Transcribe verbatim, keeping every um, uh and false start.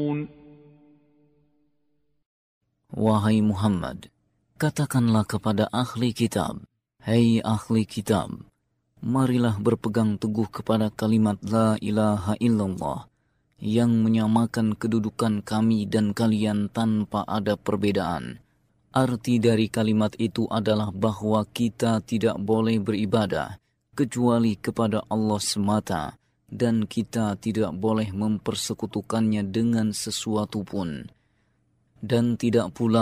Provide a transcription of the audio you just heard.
Wahai Muhammad, katakanlah kepada ahli kitab, Hai ahli kitab, marilah berpegang teguh kepada kalimat La ilaha illallah yang menyamakan kedudukan kami dan kalian tanpa ada perbedaan. Arti dari kalimat itu adalah bahwa kita tidak boleh beribadah kecuali kepada Allah semata dan kita tidak boleh mempersekutukannya dengan sesuatu pun. Dan tidak pula